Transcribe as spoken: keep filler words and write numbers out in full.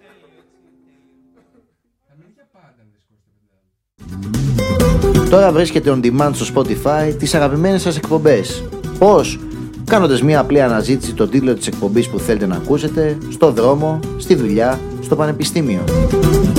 Τώρα βρίσκεται on demand στο Spotify τις αγαπημένες σας εκπομπές. Πώς? Κάνοντας μια απλή αναζήτηση τον τίτλο της εκπομπής που θέλετε να ακούσετε, στο δρόμο, στη δουλειά, στο πανεπιστήμιο.